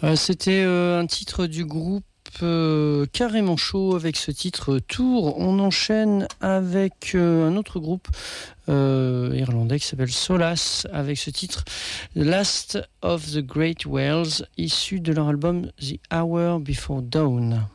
C'était un titre du groupe Carrément Chaud avec ce titre Tour. On enchaîne avec un autre groupe irlandais qui s'appelle Solace avec ce titre Last of the Great Whales, issu de leur album The Hour Before Dawn.